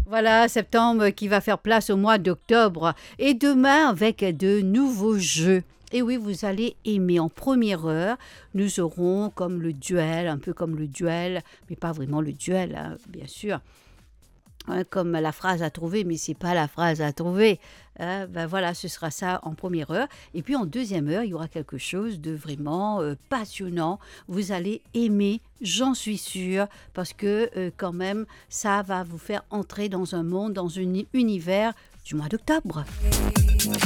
Voilà, septembre qui va faire place au mois d'octobre. Et demain, avec de nouveaux jeux. Et oui, vous allez aimer. En première heure, nous aurons comme le duel, un peu comme le duel, mais pas vraiment le duel, hein, bien sûr. Hein, comme la phrase à trouver, mais c'est pas la phrase à trouver. Ben voilà, ce sera ça en première heure. Et puis en deuxième heure, il y aura quelque chose de vraiment passionnant. Vous allez aimer, j'en suis sûre, parce que quand même, ça va vous faire entrer dans un monde, dans un univers du mois d'octobre.